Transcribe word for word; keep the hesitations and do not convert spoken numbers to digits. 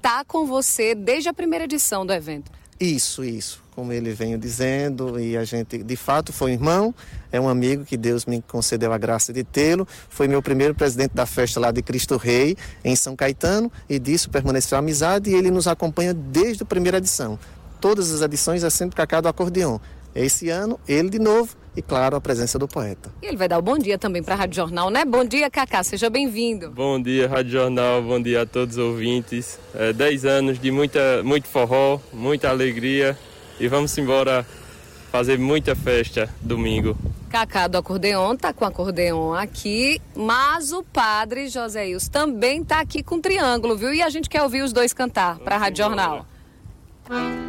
tá com você desde a primeira edição do evento. Isso, isso. Como ele veio dizendo, e a gente, de fato, foi um irmão, é um amigo que Deus me concedeu a graça de tê-lo. Foi meu primeiro presidente da festa lá de Cristo Rei, em São Caetano, e disso permaneceu a amizade, e ele nos acompanha desde a primeira edição. Todas as edições é sempre Cacá do Acordeon. Esse ano, ele de novo, e claro, a presença do poeta. E ele vai dar o bom dia também para a Rádio Jornal, né? Bom dia, Cacá, seja bem-vindo. Bom dia, Rádio Jornal, bom dia a todos os ouvintes. É, dez anos de muita, muito forró, muita alegria, e vamos embora fazer muita festa domingo. Cacá do Acordeon tá com acordeon aqui, mas o padre José Ilso também tá aqui com triângulo, viu? E a gente quer ouvir os dois cantar para a Rádio Jornal.